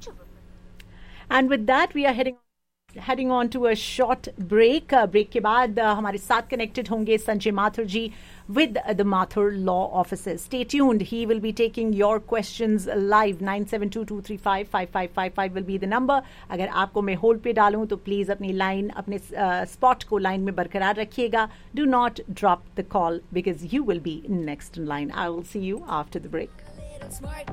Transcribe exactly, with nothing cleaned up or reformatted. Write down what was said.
And with that, we are heading heading on to a short break. Uh, break के बाद uh, हमारे साथ connected होंगे संजय माथुर जी with the Mathur Law Offices. Stay tuned. He will be taking your questions live. nine seven two two three five five five five five will be the number. अगर आपको मैं hold पे डालूं तो please अपनी line अपने spot को line में बरकरार रखिएगा. Do not drop the call because you will be next in line. I will see you after the break.